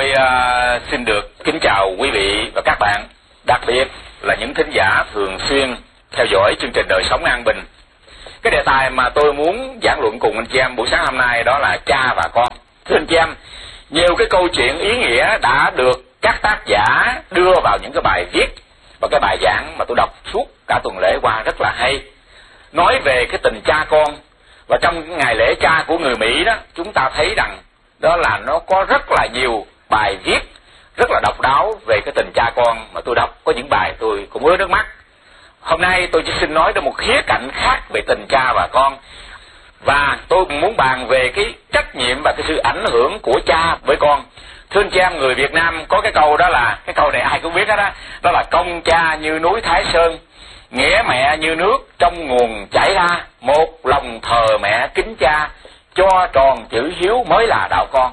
Tôi xin được kính chào quý vị và các bạn, đặc biệt là những thính giả thường xuyên theo dõi chương trình Đời Sống An Bình. Cái đề tài mà tôi muốn giảng luận cùng anh chị em buổi sáng hôm nay đó là cha và con. Thưa anh chị em, nhiều cái câu chuyện ý nghĩa đã được các tác giả đưa vào những cái bài viết và cái bài giảng mà tôi đọc suốt cả tuần lễ qua rất là hay. Nói về cái tình cha con, và trong ngày lễ cha của người Mỹ đó, chúng ta thấy rằng đó là nó có rất là nhiều bài viết rất là độc đáo về cái tình cha con mà tôi đọc. Có những bài tôi cũng ứa nước mắt. Hôm nay tôi chỉ xin nói đến một khía cạnh khác về tình cha và con. Và tôi muốn bàn về cái trách nhiệm và cái sự ảnh hưởng của cha với con. Thưa anh chị em, người Việt Nam có cái câu đó là, cái câu này ai cũng biết hết á, đó là công cha như núi Thái Sơn, nghĩa mẹ như nước trong nguồn chảy ra, một lòng thờ mẹ kính cha, cho tròn chữ hiếu mới là đạo con.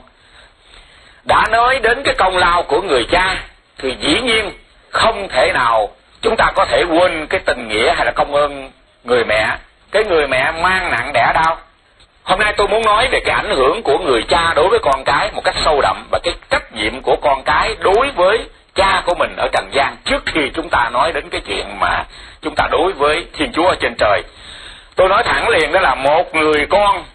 Đã nói đến cái công lao của người cha thì dĩ nhiên không thể nào chúng ta có thể quên cái tình nghĩa hay là công ơn người mẹ, cái người mẹ mang nặng đẻ đau. Hôm nay tôi muốn nói về cái ảnh hưởng của người cha đối với con cái một cách sâu đậm, và cái trách nhiệm của con cái đối với cha của mình ở trần gian, trước khi chúng ta nói đến cái chuyện mà chúng ta đối với Thiên Chúa ở trên trời. Tôi nói thẳng liền, đó là một người con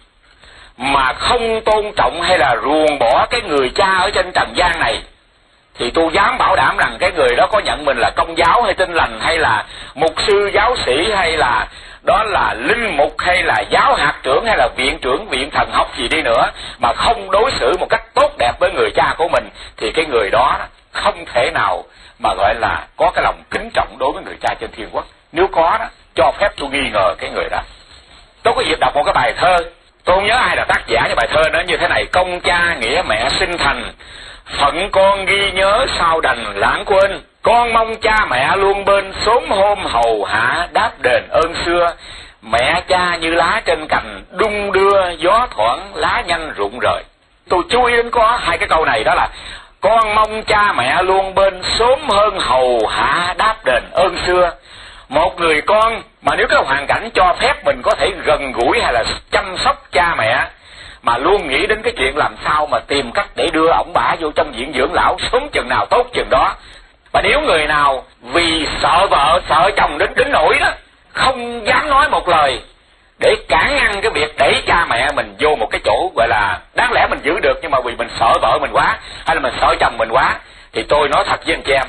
mà không tôn trọng hay là ruồng bỏ cái người cha ở trên trần gian này, thì tôi dám bảo đảm rằng cái người đó có nhận mình là công giáo hay Tin Lành hay là mục sư giáo sĩ hay là đó là linh mục hay là giáo hạt trưởng hay là viện trưởng viện thần học gì đi nữa, mà không đối xử một cách tốt đẹp với người cha của mình, thì cái người đó không thể nào mà gọi là có cái lòng kính trọng đối với người cha trên thiên quốc. Nếu có đó, cho phép tôi nghi ngờ cái người đó. Tôi có dịp đọc một cái bài thơ, tôi không nhớ ai là tác giả, nhưng bài thơ nó như thế này: công cha nghĩa mẹ sinh thành, phận con ghi nhớ sao đành lãng quên. Con mong cha mẹ luôn bên, sớm hôm hầu hạ đáp đền ơn xưa. Mẹ cha như lá trên cành, đung đưa gió thoảng lá nhanh rụng rời. Tôi chú ý đến có hai cái câu này, đó là con mong cha mẹ luôn bên, sớm hơn hầu hạ đáp đền ơn xưa. Một người con mà nếu cái hoàn cảnh cho phép mình có thể gần gũi hay là chăm sóc cha mẹ, mà luôn nghĩ đến cái chuyện làm sao mà tìm cách để đưa ổng bả vô trong viện dưỡng lão sớm chừng nào tốt chừng đó. Và nếu người nào vì sợ vợ sợ chồng đến nỗi đó không dám nói một lời để cản ngăn cái việc đẩy cha mẹ mình vô một cái chỗ gọi là đáng lẽ mình giữ được, nhưng mà vì mình sợ vợ mình quá hay là mình sợ chồng mình quá, thì tôi nói thật với anh chị em,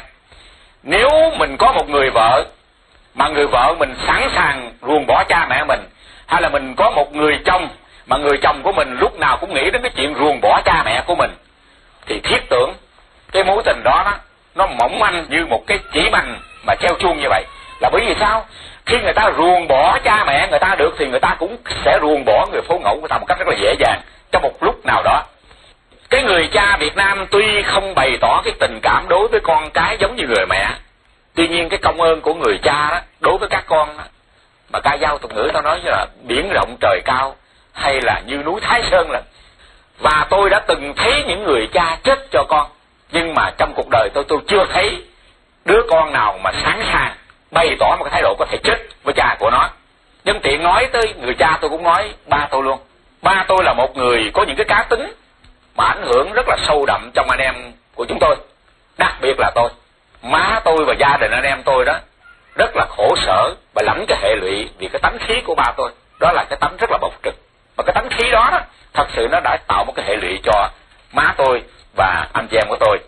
nếu mình có một người vợ mà người vợ mình sẵn sàng ruồng bỏ cha mẹ mình, hay là mình có một người chồng mà người chồng của mình lúc nào cũng nghĩ đến cái chuyện ruồng bỏ cha mẹ của mình, thì thiết tưởng cái mối tình đó nó mỏng manh như một cái chỉ bằng mà treo chuông như vậy. Là bởi vì sao? Khi người ta ruồng bỏ cha mẹ người ta được thì người ta cũng sẽ ruồng bỏ người phố ngẫu của ta một cách rất là dễ dàng trong một lúc nào đó. Cái người cha Việt Nam tuy không bày tỏ cái tình cảm đối với con cái giống như người mẹ, tuy nhiên cái công ơn của người cha đó đối với các con đó, mà ca dao tục ngữ ta nói như là biển rộng trời cao hay là như núi Thái Sơn là. Và tôi đã từng thấy những người cha chết cho con, nhưng mà trong cuộc đời tôi chưa thấy đứa con nào mà sẵn sàng bày tỏ một cái thái độ có thể chết với cha của nó. Nhân tiện nói tới người cha, tôi cũng nói ba tôi luôn. Ba tôi là một người có những cái cá tính mà ảnh hưởng rất là sâu đậm trong anh em của chúng tôi, đặc biệt là tôi. Má tôi và gia đình anh em tôi đó rất là khổ sở và lãnh cái hệ lụy vì cái tánh khí của ba tôi. Đó là cái tánh rất là bộc trực, và cái tánh khí đó thật sự nó đã tạo một cái hệ lụy cho má tôi và anh chị em của tôi.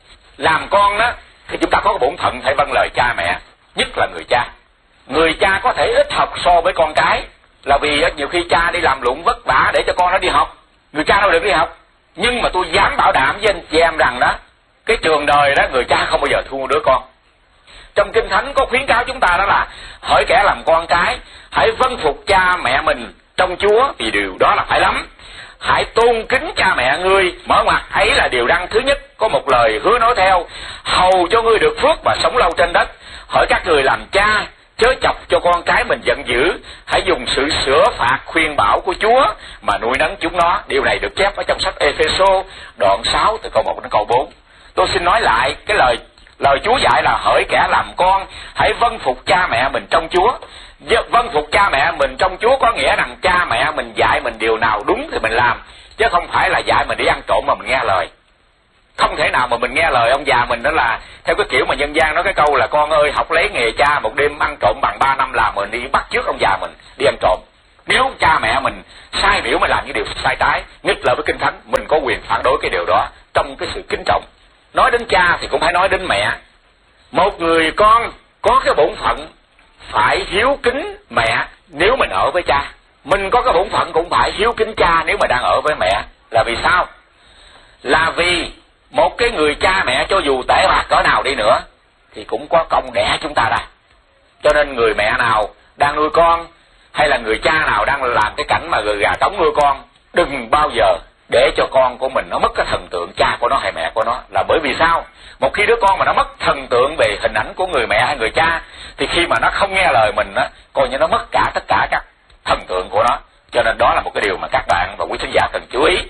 Làm con đó thì chúng ta có cái bổn phận phải vâng lời cha mẹ, nhất là người cha. Người cha có thể ít học so với con cái, là vì nhiều khi cha đi làm lụng vất vả để cho con nó đi học, người cha đâu được đi học. Nhưng mà tôi dám bảo đảm với anh chị em rằng đó, cái trường đời đó người cha không bao giờ thua đứa con. Trong Kinh Thánh có khuyến cáo chúng ta đó là hỡi kẻ làm con cái, hãy vâng phục cha mẹ mình trong Chúa, vì điều đó là phải lắm. Hãy tôn kính cha mẹ ngươi, mở ngoặt ấy là điều răn thứ nhất, có một lời hứa nói theo: hầu cho ngươi được phước và sống lâu trên đất. Hỡi các người làm cha, chớ chọc cho con cái mình giận dữ, hãy dùng sự sửa phạt khuyên bảo của Chúa mà nuôi nấng chúng nó. Điều này được chép ở trong sách Ê-phê-sô đoạn 6 từ câu 1 đến câu 4. Tôi xin nói lại cái lời Chúa dạy là hỡi kẻ làm con, hãy vâng phục cha mẹ mình trong Chúa. Vâng phục cha mẹ mình trong Chúa có nghĩa rằng cha mẹ mình dạy mình điều nào đúng thì mình làm, chứ không phải là dạy mình đi ăn trộm mà mình nghe lời. Không thể nào mà mình nghe lời ông già mình, đó là theo cái kiểu mà nhân gian nói cái câu là con ơi học lấy nghề cha, một đêm ăn trộm bằng 3 năm làm, mình đi bắt chước ông già mình đi ăn trộm. Nếu cha mẹ mình sai biểu mà làm những điều sai trái, nghịch lời với Kinh Thánh, mình có quyền phản đối cái điều đó trong cái sự kính trọng. Nói đến cha thì cũng phải nói đến mẹ. Một người con có cái bổn phận phải hiếu kính mẹ nếu mình ở với cha. Mình có cái bổn phận cũng phải hiếu kính cha nếu mà đang ở với mẹ. Là vì sao? Là vì một cái người cha mẹ cho dù tệ bạc cỡ nào đi nữa thì cũng có công đẻ chúng ta ra. Cho nên người mẹ nào đang nuôi con, hay là người cha nào đang làm cái cảnh mà gà trống nuôi con, đừng bao giờ để cho con của mình nó mất cái thần tượng cha của nó hay mẹ của nó. Là bởi vì sao? Một khi đứa con mà nó mất thần tượng về hình ảnh của người mẹ hay người cha, thì khi mà nó không nghe lời mình á, coi như nó mất cả tất cả các thần tượng của nó. Cho nên đó là một cái điều mà các bạn và quý thính giả cần chú ý.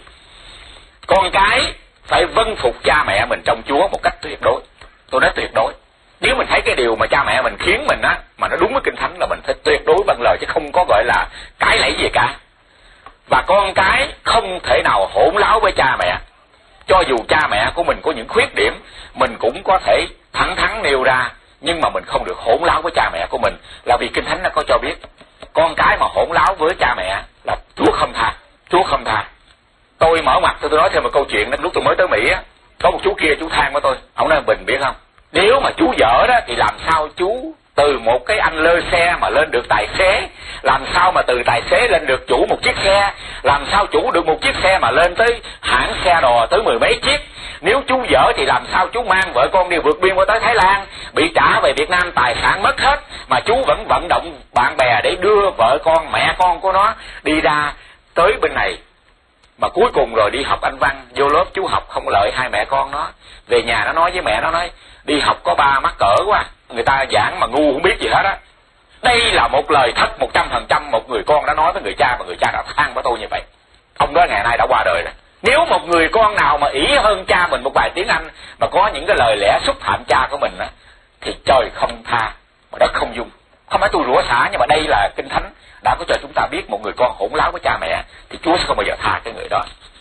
Con cái phải vâng phục cha mẹ mình trong Chúa một cách tuyệt đối. Tôi nói tuyệt đối. Nếu mình thấy cái điều mà cha mẹ mình khiến mình á, mà nó đúng với Kinh Thánh, là mình phải tuyệt đối vâng lời, chứ không có gọi là cãi lẫy gì cả. Và con cái không thể nào hỗn láo với cha mẹ. Cho dù cha mẹ của mình có những khuyết điểm, mình cũng có thể thẳng thắn nêu ra, nhưng mà mình không được hỗn láo với cha mẹ của mình. Là vì Kinh Thánh nó có cho biết, con cái mà hỗn láo với cha mẹ là Chúa không tha. Chúa không tha. Tôi mở mặt tôi nói thêm một câu chuyện. Lúc tôi mới tới Mỹ á, có một chú kia chú than với tôi. Ông nói Bình biết không, nếu mà chú dở đó thì làm sao chú từ một cái anh lơ xe mà lên được tài xế, làm sao mà từ tài xế lên được chủ một chiếc xe, làm sao chủ được một chiếc xe mà lên tới hãng xe đò tới 10 mấy chiếc. Nếu chú dở thì làm sao chú mang vợ con đi vượt biên qua tới Thái Lan, bị trả về Việt Nam tài sản mất hết, mà chú vẫn vận động bạn bè để đưa vợ con mẹ con của nó đi ra tới bên này. Mà cuối cùng rồi đi học Anh văn, vô lớp chú học không lợi hai mẹ con nó. Về nhà nó nói với mẹ nó, nói đi học có ba mắc cỡ quá, người ta giảng mà ngu không biết gì hết á. Đây là một lời thất 100% một người con đã nói với người cha, và người cha đã than với tôi như vậy. Ông đó ngày nay đã qua đời rồi. Nếu một người con nào mà ỷ hơn cha mình một vài tiếng Anh, mà có những cái lời lẽ xúc phạm cha của mình á, thì trời không tha mà đất không dung. Không phải tôi rủa xả, nhưng mà đây là Kinh Thánh đã có cho chúng ta biết, một người con hỗn láo với cha mẹ thì Chúa sẽ không bao giờ tha cái người đó.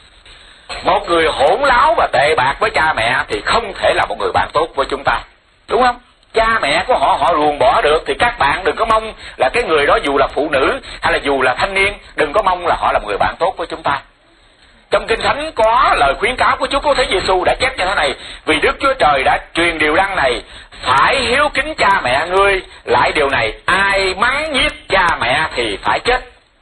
Một người hỗn láo và tệ bạc với cha mẹ thì không thể là một người bạn tốt với chúng ta, đúng không? Cha mẹ của họ ruồng bỏ được thì các bạn đừng có mong là cái người đó, dù là phụ nữ hay là dù là thanh niên, đừng có mong là họ là một người bạn tốt với chúng ta. Trong Kinh Thánh có lời khuyến cáo của Chúa Cứu Thế Giêsu đã chép như thế này: vì Đức Chúa Trời đã truyền điều răn này, phải hiếu kính cha mẹ ngươi, lại điều này ai mắng giết cha mẹ thì phải chết.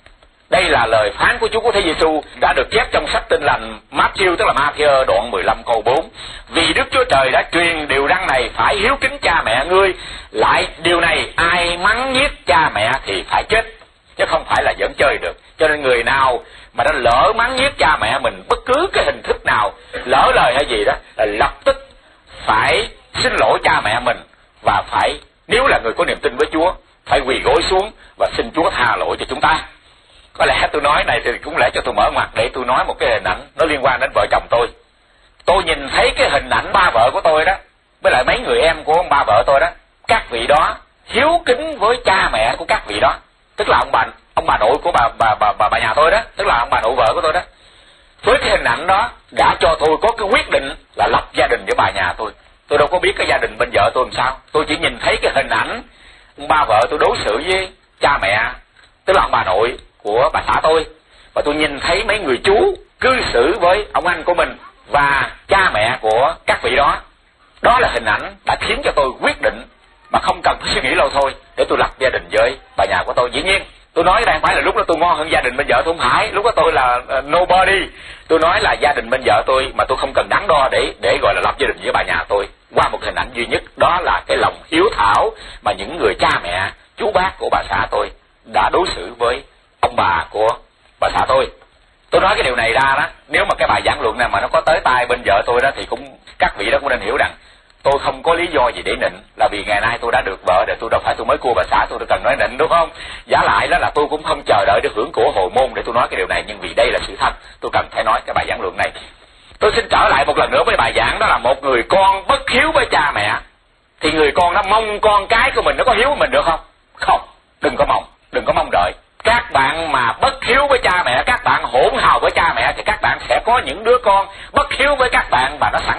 Đây là lời phán của Chúa Cứu Thế Giêsu đã được chép trong sách Tin Lành Matthew, tức là Ma-thi-ơ đoạn 15 câu 4. Vì Đức Chúa Trời đã truyền điều răn này, phải hiếu kính cha mẹ ngươi, lại điều này ai mắng giết cha mẹ thì phải chết, chứ không phải là giỡn chơi được. Cho nên người nào mà đã lỡ mắng giết cha mẹ mình bất cứ cái hình thức nào, lỡ lời hay gì đó, là lập tức phải xin lỗi cha mẹ mình, và phải, nếu là người có niềm tin với Chúa, phải quỳ gối xuống và xin Chúa tha lỗi cho chúng ta. Có lẽ tôi nói này thì cũng lẽ cho tôi mở ngoặt để tôi nói một cái hình ảnh nó liên quan đến vợ chồng tôi. Tôi nhìn thấy cái hình ảnh ba vợ của tôi đó, với lại mấy người em của ông ba vợ tôi đó, các vị đó hiếu kính với cha mẹ của các vị đó, tức là ông bà nội của bà nhà tôi đó, tức là ông bà nội vợ của tôi đó. Với cái hình ảnh đó đã cho tôi có cái quyết định là lập gia đình với bà nhà tôi. Tôi đâu có biết cái gia đình bên vợ tôi làm sao, tôi chỉ nhìn thấy cái hình ảnh ông ba vợ tôi đối xử với cha mẹ, tức là ông bà nội của bà xã tôi, và tôi nhìn thấy mấy người chú cư xử với ông anh của mình và cha mẹ của các vị đó. Đó là hình ảnh đã khiến cho tôi quyết định mà không cần phải suy nghĩ lâu thôi để tôi lập gia đình với bà nhà của tôi. Dĩ nhiên tôi nói đây không phải là lúc đó tôi ngon hơn gia đình bên vợ tôi, không phải, lúc đó tôi là nobody. Tôi nói là gia đình bên vợ tôi mà tôi không cần đắn đo để gọi là lập gia đình với bà nhà tôi, qua một hình ảnh duy nhất, đó là cái lòng hiếu thảo mà những người cha mẹ, chú bác của bà xã tôi đã đối xử với ông bà của bà xã tôi. Tôi nói cái điều này ra đó, nếu mà cái bài giảng luận này mà nó có tới tai bên vợ tôi đó, thì cũng các vị đó cũng nên hiểu rằng tôi không có lý do gì để nịnh, là vì ngày nay tôi đã được vợ rồi, tôi đâu phải tôi mới cua bà xã tôi cần nói nịnh, đúng không? Giả lại đó là tôi cũng không chờ đợi để hưởng của hồi môn để tôi nói cái điều này, nhưng vì đây là sự thật, tôi cần phải nói cái bài giảng luận này. Tôi xin trở lại một lần nữa với bài giảng, đó là một người con bất hiếu với cha mẹ thì người con nó mong con cái của mình nó có hiếu với mình được không? Không, đừng có mong đợi. Các bạn mà bất hiếu với cha mẹ, các bạn hỗn hào với cha mẹ, thì các bạn sẽ có những đứa con bất hiếu với các bạn, và nó sẵn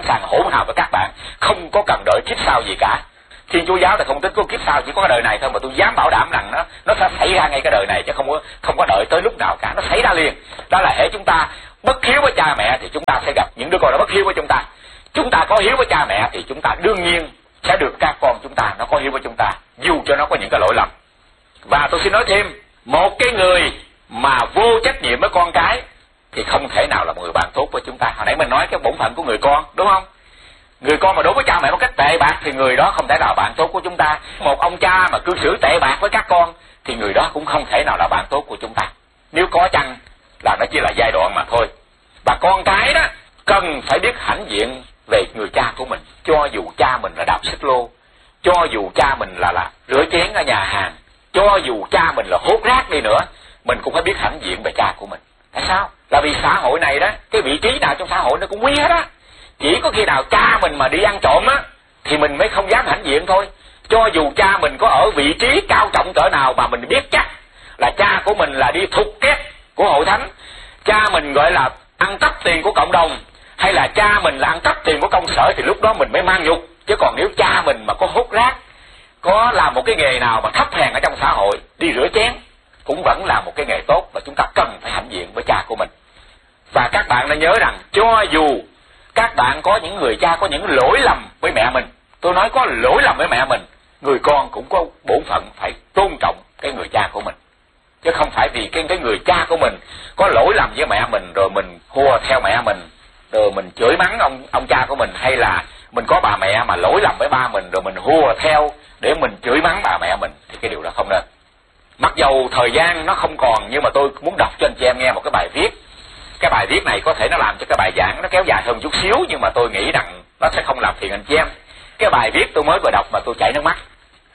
sàng hỗn hợp với các bạn, không có cần đợi kiếp sau gì cả. Thiên Chúa giáo là không tính có kiếp sau, chỉ có cái đời này thôi, mà tôi dám bảo đảm rằng nó sẽ xảy ra ngay cái đời này, chứ không có đợi tới lúc nào cả, nó xảy ra liền. Đó là hễ chúng ta bất hiếu với cha mẹ thì chúng ta sẽ gặp những đứa con nó bất hiếu với chúng ta. Chúng ta có hiếu với cha mẹ thì chúng ta đương nhiên sẽ được các con chúng ta nó có hiếu với chúng ta, dù cho nó có những cái lỗi lầm. Và tôi xin nói thêm, một cái người mà vô trách nhiệm với con cái thì không thể nào là một người bạn tốt với chúng ta. Hồi nãy mình nói cái bổn phận của người con, đúng không? Người con mà đối với cha mẹ một cách tệ bạc thì người đó không thể nào bạn tốt của chúng ta. Một ông cha mà cư xử tệ bạc với các con thì người đó cũng không thể nào là bạn tốt của chúng ta. Nếu có chăng là nó chỉ là giai đoạn mà thôi. Và con cái đó cần phải biết hãnh diện về người cha của mình, cho dù cha mình là đạp xích lô, cho dù cha mình là rửa chén ở nhà hàng, cho dù cha mình là hốt rác đi nữa, mình cũng phải biết hãnh diện về cha của mình. Tại sao? Là vì xã hội này đó, cái vị trí nào trong xã hội nó cũng quý hết á. Chỉ có khi nào cha mình mà đi ăn trộm á thì mình mới không dám hãnh diện thôi. Cho dù cha mình có ở vị trí cao trọng cỡ nào mà mình biết chắc là cha của mình là đi thục két của hội thánh, cha mình gọi là ăn cắp tiền của cộng đồng, hay là cha mình là ăn cắp tiền của công sở, thì lúc đó mình mới mang nhục. Chứ còn nếu cha mình mà có hút rác, có làm một cái nghề nào mà thấp hèn ở trong xã hội, đi rửa chén, cũng vẫn là một cái nghề tốt, và chúng ta cần phải hãnh diện với cha của mình. Và các bạn nên nhớ rằng, cho dù các bạn có những người cha có những lỗi lầm với mẹ mình, tôi nói có lỗi lầm với mẹ mình, người con cũng có bổn phận phải tôn trọng cái người cha của mình. Chứ không phải vì cái người cha của mình có lỗi lầm với mẹ mình rồi mình hùa theo mẹ mình, rồi mình chửi mắng ông cha của mình, hay là mình có bà mẹ mà lỗi lầm với ba mình rồi mình hùa theo để mình chửi mắng bà mẹ mình, thì cái điều đó không nên. Mặc dầu thời gian nó không còn, nhưng mà tôi muốn đọc cho anh chị em nghe một cái bài viết. Cái bài viết này có thể nó làm cho cái bài giảng nó kéo dài hơn chút xíu, nhưng mà tôi nghĩ rằng nó sẽ không làm phiền anh chị em. Cái bài viết tôi mới vừa đọc mà tôi chảy nước mắt.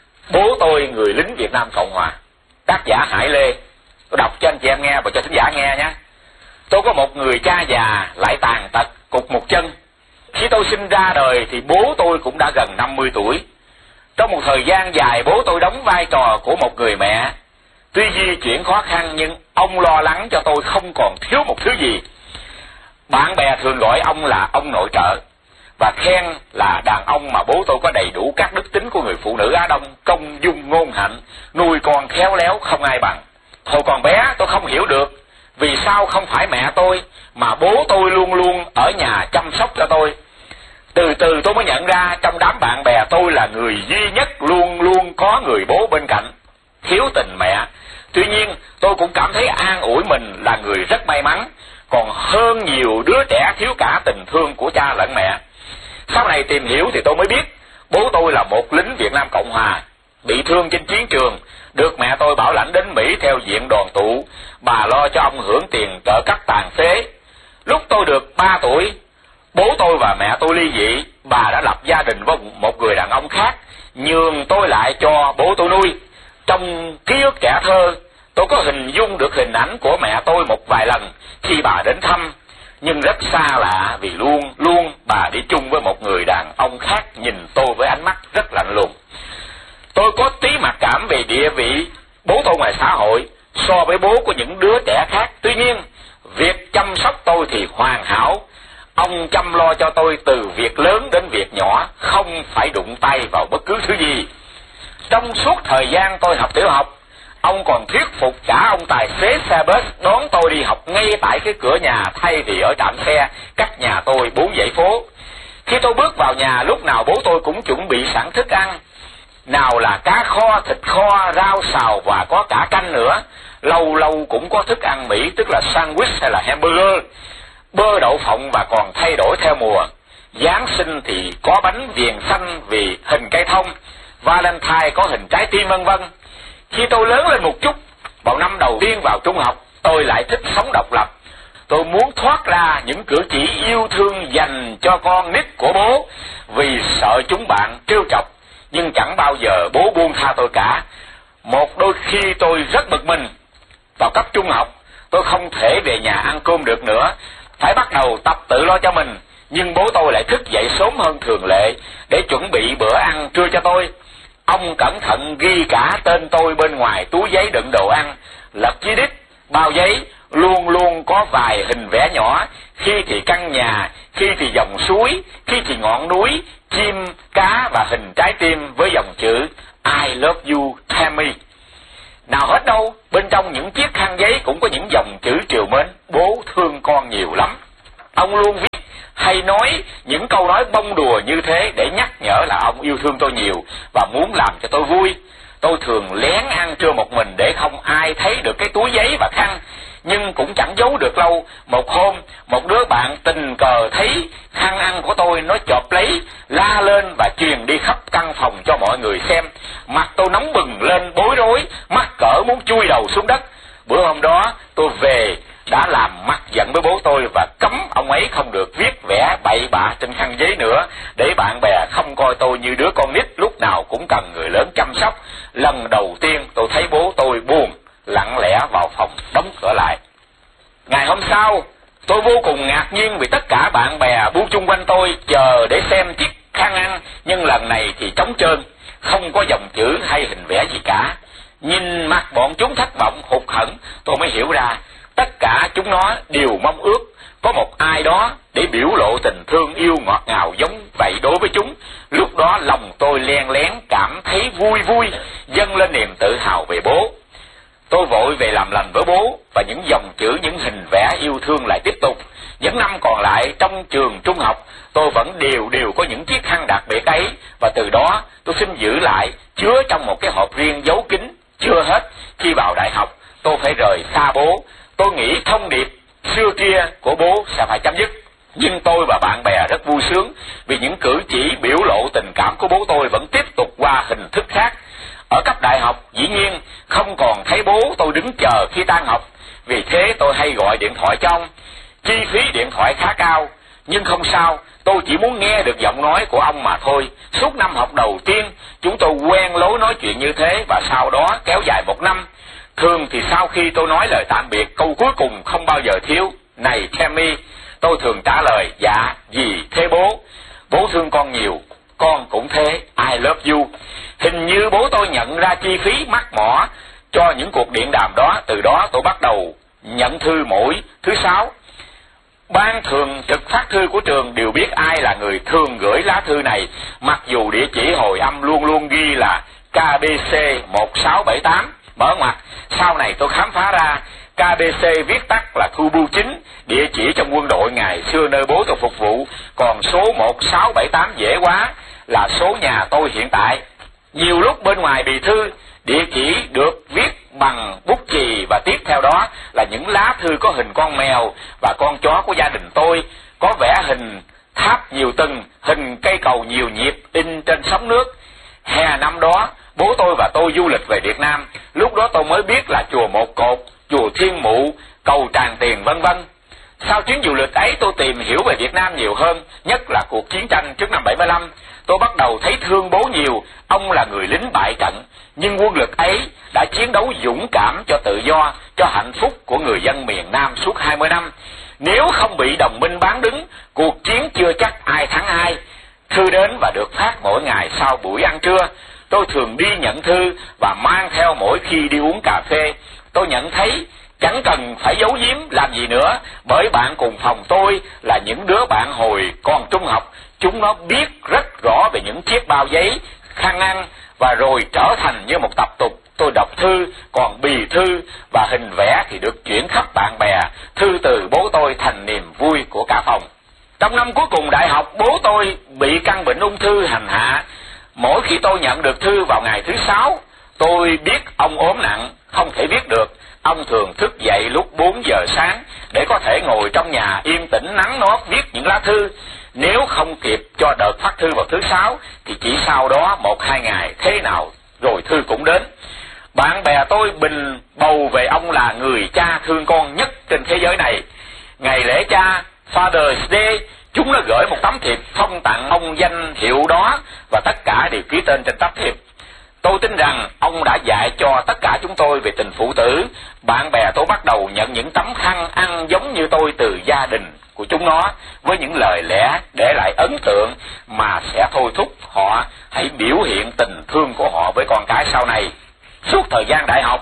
Bố tôi người lính Việt Nam Cộng Hòa, tác giả Hải Lê. Tôi đọc cho anh chị em nghe và cho thính giả nghe nhé. Tôi có một người cha già lại tàn tật cụt một chân. Khi tôi sinh ra đời thì bố tôi cũng đã gần 50 tuổi. Trong một thời gian dài bố tôi đóng vai trò của một người mẹ. Tuy di chuyển khó khăn nhưng ông lo lắng cho tôi không còn thiếu một thứ gì. Bạn bè thường gọi ông là ông nội trợ, và khen là đàn ông mà bố tôi có đầy đủ các đức tính của người phụ nữ Á Đông, công dung ngôn hạnh, nuôi con khéo léo không ai bằng. Hồi còn bé tôi không hiểu được vì sao không phải mẹ tôi mà bố tôi luôn luôn ở nhà chăm sóc cho tôi. Từ từ tôi mới nhận ra trong đám bạn bè tôi là người duy nhất luôn luôn có người bố bên cạnh, thiếu tình mẹ. Tuy nhiên tôi cũng cảm thấy an ủi mình là người rất may mắn, còn hơn nhiều đứa trẻ thiếu cả tình thương của cha lẫn mẹ. Sau này tìm hiểu thì tôi mới biết bố tôi là một lính Việt Nam Cộng Hòa, bị thương trên chiến trường, được mẹ tôi bảo lãnh đến Mỹ theo diện đoàn tụ. Bà lo cho ông hưởng tiền trợ cấp tàn phế. Lúc tôi được 3 tuổi, bố tôi và mẹ tôi ly dị. Bà đã lập gia đình với một người đàn ông khác, nhường tôi lại cho bố tôi nuôi. Trong ký ức trẻ thơ, tôi có hình dung được hình ảnh của mẹ tôi một vài lần khi bà đến thăm, nhưng rất xa lạ vì luôn luôn bà đi chung với một người đàn ông khác, nhìn tôi với ánh mắt rất lạnh lùng. Tôi có tí mặc cảm về địa vị bố tôi ngoài xã hội so với bố của những đứa trẻ khác. Tuy nhiên, việc chăm sóc tôi thì hoàn hảo. Ông chăm lo cho tôi từ việc lớn đến việc nhỏ, không phải đụng tay vào bất cứ thứ gì. Trong suốt thời gian tôi học tiểu học, ông còn thuyết phục cả ông tài xế xe bus đón tôi đi học ngay tại cái cửa nhà thay vì ở trạm xe cách nhà tôi 4 dãy phố. Khi tôi bước vào nhà, lúc nào bố tôi cũng chuẩn bị sẵn thức ăn. Nào là cá kho, thịt kho, rau xào và có cả canh nữa. Lâu lâu cũng có thức ăn Mỹ, tức là sandwich hay là hamburger, bơ đậu phộng và còn thay đổi theo mùa. Giáng sinh thì có bánh viền xanh vì hình cây thông, Valentine có hình trái tim vân vân. Khi tôi lớn lên một chút, vào năm đầu tiên vào trung học, tôi lại thích sống độc lập. Tôi muốn thoát ra những cử chỉ yêu thương dành cho con nít của bố vì sợ chúng bạn trêu chọc, nhưng chẳng bao giờ bố buông tha tôi cả. Một đôi khi tôi rất bực mình. Vào cấp trung học, tôi không thể về nhà ăn cơm được nữa, phải bắt đầu tập tự lo cho mình. Nhưng bố tôi lại thức dậy sớm hơn thường lệ để chuẩn bị bữa ăn trưa cho tôi. Ông cẩn thận ghi cả tên tôi bên ngoài túi giấy đựng đồ ăn, lật dưới đít, bao giấy, luôn luôn có vài hình vẽ nhỏ, khi thì căn nhà, khi thì dòng suối, khi thì ngọn núi, chim, cá và hình trái tim với dòng chữ I love you Tammy. Nào hết đâu, bên trong những chiếc khăn giấy cũng có những dòng chữ trìu mến: bố thương con nhiều lắm. Ông luôn viết hay nói những câu nói bông đùa như thế để nhắc nhở là ông yêu thương tôi nhiều và muốn làm cho tôi vui. Tôi thường lén ăn trưa một mình để không ai thấy được cái túi giấy và khăn, nhưng cũng chẳng giấu được lâu. Một hôm, một đứa bạn tình cờ thấy khăn ăn của tôi, nó chộp lấy, la lên và truyền đi khắp căn phòng cho mọi người xem. Mặt tôi nóng bừng lên, bối rối, mắc cỡ muốn chui đầu xuống đất. Bữa hôm đó tôi về đã làm mặt giận với bố tôi và cấm ông ấy không được viết vẽ bậy bạ trên khăn giấy nữa, để bạn bè không coi tôi như đứa con nít lúc nào cũng cần người lớn chăm sóc. Lần đầu tiên tôi thấy bố tôi buồn, lặng lẽ vào phòng đóng cửa lại. Ngày hôm sau, tôi vô cùng ngạc nhiên vì tất cả bạn bè bu chung quanh tôi chờ để xem chiếc khăn ăn, nhưng lần này thì trống trơn, không có dòng chữ hay hình vẽ gì cả. Nhìn mặt bọn chúng thất vọng, hụt hẫng, tôi mới hiểu ra tất cả chúng nó đều mong ước có một ai đó để biểu lộ tình thương yêu ngọt ngào giống vậy đối với chúng. Lúc đó lòng tôi len lén cảm thấy vui vui, dâng lên niềm tự hào về bố. Tôi vội về làm lành với bố và những dòng chữ, những hình vẽ yêu thương lại tiếp tục. Những năm còn lại trong trường trung học, tôi vẫn đều có những chiếc khăn đặc biệt ấy, và từ đó tôi xin giữ lại, chứa trong một cái hộp riêng giấu kín. Chưa hết, khi vào đại học, tôi phải rời xa bố. Tôi nghĩ thông điệp xưa kia của bố sẽ phải chấm dứt. Nhưng tôi và bạn bè rất vui sướng vì những cử chỉ biểu lộ tình cảm của bố tôi vẫn tiếp tục qua hình thức khác. Ở cấp đại học, dĩ nhiên không còn thấy bố tôi đứng chờ khi tan học, vì thế tôi hay gọi điện thoại cho ông. Chi phí điện thoại khá cao, nhưng không sao, tôi chỉ muốn nghe được giọng nói của ông mà thôi. Suốt năm học đầu tiên, chúng tôi quen lối nói chuyện như thế, và sau đó kéo dài một năm. Thường thì sau khi tôi nói lời tạm biệt, câu cuối cùng không bao giờ thiếu: này Tammy. Tôi thường trả lời: dạ, gì thế bố? Bố thương con nhiều, con cũng thế, I love you. Hình như bố tôi nhận ra chi phí mắc mỏ cho những cuộc điện đàm đó. Từ đó tôi bắt đầu nhận thư mỗi thứ Sáu. Ban thường trực phát thư của trường đều biết ai là người thường gửi lá thư này, mặc dù địa chỉ hồi âm luôn luôn ghi là KBC 1678. Mở ngoặt, sau này tôi khám phá ra KBC viết tắt là Thu Bưu Chính, địa chỉ trong quân đội ngày xưa nơi bố tôi phục vụ. Còn số 1678 dễ quá, là số nhà tôi hiện tại. Nhiều lúc bên ngoài bì thư, địa chỉ được viết bằng bút chì, và tiếp theo đó là những lá thư có hình con mèo và con chó của gia đình tôi, có vẽ hình tháp nhiều tầng, hình cây cầu nhiều nhịp in trên sóng nước. Hè năm đó, bố tôi và tôi du lịch về Việt Nam. Lúc đó tôi mới biết là chùa Một Cột, chùa Thiên Mụ, cầu Tràng Tiền vân vân. Sau chuyến du lịch ấy, tôi tìm hiểu về Việt Nam nhiều hơn, nhất là cuộc chiến tranh trước năm 75. Tôi bắt đầu thấy thương bố nhiều. Ông là người lính bại trận, nhưng quân lực ấy đã chiến đấu dũng cảm cho tự do, cho hạnh phúc của người dân miền Nam suốt 20 năm. Nếu không bị đồng minh bán đứng, cuộc chiến chưa chắc ai thắng ai. Thư đến và được phát mỗi ngày sau buổi ăn trưa. Tôi thường đi nhận thư và mang theo mỗi khi đi uống cà phê. Tôi nhận thấy chẳng cần phải giấu giếm làm gì nữa, bởi bạn cùng phòng tôi là những đứa bạn hồi còn trung học. Chúng nó biết rất rõ về những chiếc bao giấy, khăn ăn, và rồi trở thành như một tập tục. Tôi đọc thư, còn bì thư và hình vẽ thì được chuyển khắp bạn bè. Thư từ bố tôi thành niềm vui của cả phòng. Trong năm cuối cùng đại học, bố tôi bị căn bệnh ung thư hành hạ. Mỗi khi tôi nhận được thư vào ngày thứ Sáu, tôi biết ông ốm nặng, không thể viết được. Ông thường thức dậy lúc 4 giờ sáng để có thể ngồi trong nhà yên tĩnh nắng nót viết những lá thư. Nếu không kịp cho đợt phát thư vào thứ Sáu thì chỉ sau đó 1-2 ngày thế nào rồi thư cũng đến. Bạn bè tôi bình bầu về ông là người cha thương con nhất trên thế giới này. Ngày lễ cha, Father's Day, chúng nó gửi một tấm thiệp phong tặng ông danh hiệu đó, và tất cả đều ký tên trên tấm thiệp. Tôi tin rằng ông đã dạy cho tất cả chúng tôi về tình phụ tử. Bạn bè tôi bắt đầu nhận những tấm khăn ăn giống như tôi từ gia đình của chúng nó, với những lời lẽ để lại ấn tượng mà sẽ thôi thúc họ hãy biểu hiện tình thương của họ với con cái sau này. Suốt thời gian đại học,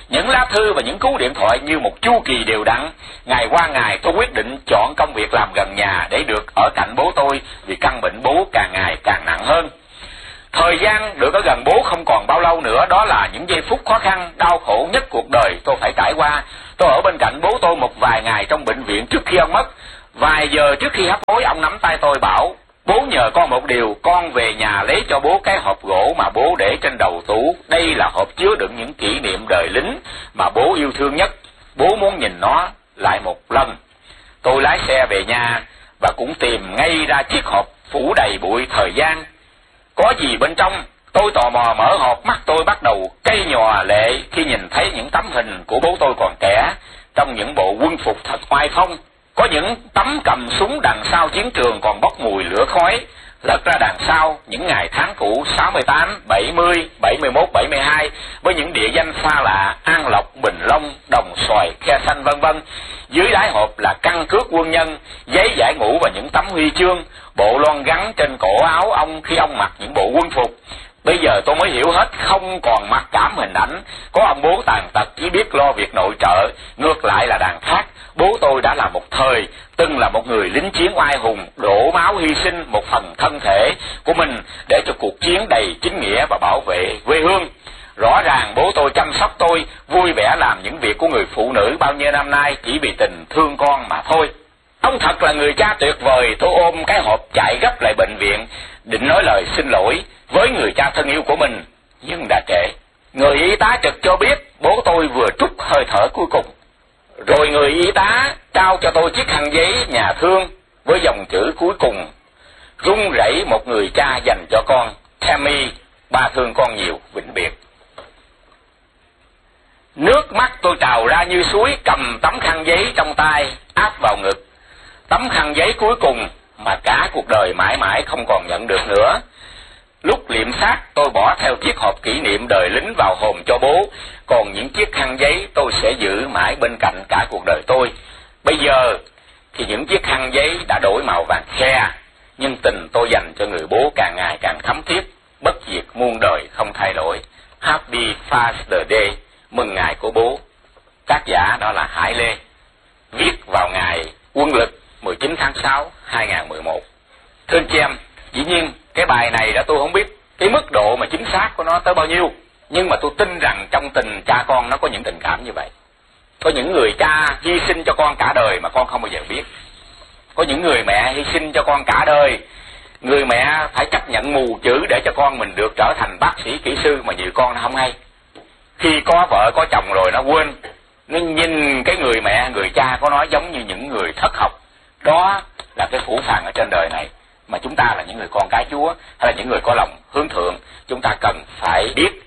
Những lá thư và những cú điện thoại như một chu kỳ đều đặn. Ngày qua ngày tôi quyết định chọn công việc làm gần nhà để được ở cạnh bố tôi, vì căn bệnh bố càng ngày càng nặng hơn. Thời gian được ở gần bố không còn bao lâu nữa, đó là những giây phút khó khăn, đau khổ nhất cuộc đời tôi phải trải qua. Tôi ở bên cạnh bố tôi một vài ngày trong bệnh viện trước khi ông mất. Vài giờ trước khi hấp hối, ông nắm tay tôi bảo: bố nhờ con một điều, con về nhà lấy cho bố cái hộp gỗ mà bố để trên đầu tủ. Đây là hộp chứa đựng những kỷ niệm đời lính mà bố yêu thương nhất. Bố muốn nhìn nó lại một lần. Tôi lái xe về nhà và cũng tìm ngay ra chiếc hộp phủ đầy bụi thời gian. Có gì bên trong? Tôi tò mò mở hộp, mắt tôi bắt đầu cay nhòa lệ khi nhìn thấy những tấm hình của bố tôi còn trẻ, trong những bộ quân phục thật oai phong. Có những tấm cầm súng đằng sau chiến trường còn bốc mùi lửa khói. Lật ra đằng sau những ngày tháng cũ 68, 70, 71, 72 với những địa danh xa lạ: An Lộc, Bình Long, Đồng Xoài, Khe Xanh vân vân. Dưới đáy hộp là căn cước quân nhân, giấy giải ngũ và những tấm huy chương, bộ loan gắn trên cổ áo ông khi ông mặc những bộ quân phục. Bây giờ tôi mới hiểu hết, không còn mặc cảm hình ảnh có ông bố tàn tật chỉ biết lo việc nội trợ. Ngược lại là đằng khác, bố tôi đã là một thời từng là một người lính chiến oai hùng, đổ máu hy sinh một phần thân thể của mình để cho cuộc chiến đầy chính nghĩa và bảo vệ quê hương. Rõ ràng bố tôi chăm sóc tôi, vui vẻ làm những việc của người phụ nữ bao nhiêu năm nay chỉ vì tình thương con mà thôi. Ông thật là người cha tuyệt vời. Tôi ôm cái hộp chạy gấp lại bệnh viện, định nói lời xin lỗi với người cha thân yêu của mình, nhưng đã trễ. Người y tá trực cho biết bố tôi vừa trút hơi thở cuối cùng. Rồi người y tá trao cho tôi chiếc khăn giấy nhà thương với dòng chữ cuối cùng run rẩy một người cha dành cho con: Tammy, ba thương con nhiều, vĩnh biệt. Nước mắt tôi trào ra như suối, cầm tấm khăn giấy trong tay áp vào ngực. Tấm khăn giấy cuối cùng mà cả cuộc đời mãi mãi không còn nhận được nữa. Lúc liệm xác tôi bỏ theo chiếc hộp kỷ niệm đời lính vào hòm cho bố, còn những chiếc khăn giấy tôi sẽ giữ mãi bên cạnh cả cuộc đời tôi. Bây giờ thì những chiếc khăn giấy đã đổi màu vàng khe, nhưng tình tôi dành cho người bố càng ngày càng thấm thiết, bất diệt muôn đời không thay đổi. Happy Father's Day, mừng ngày của bố. Tác giả đó là Hải Lê, viết vào ngày Quân lực 19 tháng 6, 2011. Thưa anh chị em, dĩ nhiên cái bài này đã tôi không biết cái mức độ mà chính xác của nó tới bao nhiêu, nhưng mà tôi tin rằng trong tình cha con nó có những tình cảm như vậy. Có những người cha hy sinh cho con cả đời mà con không bao giờ biết. Có những người mẹ hy sinh cho con cả đời. Người mẹ phải chấp nhận mù chữ để cho con mình được trở thành bác sĩ, kỹ sư mà nhiều con nó không hay. Khi có vợ có chồng rồi nó quên. Nó nhìn cái người mẹ, người cha của nó giống như những người thất học. Đó là cái phủ phàng ở trên đời này. Mà chúng ta là những người con cái Chúa, hay là những người có lòng hướng thượng, chúng ta cần phải biết